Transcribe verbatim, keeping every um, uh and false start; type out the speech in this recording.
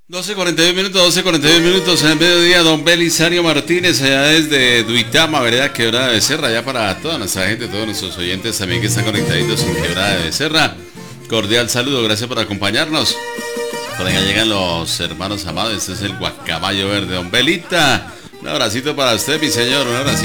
doce cuarenta y uno minutos, doce cuarenta y uno minutos en el mediodía, don Belisario Martínez, allá desde Duitama, vereda Quebrada de Becerra, ya para toda nuestra gente, todos nuestros oyentes también que están conectaditos en Quebrada de Becerra. Cordial saludo, gracias por acompañarnos. Por allá llegan los hermanos amados, este es el guacamayo verde, don Belita. Un abracito para usted, mi señor, un abracito.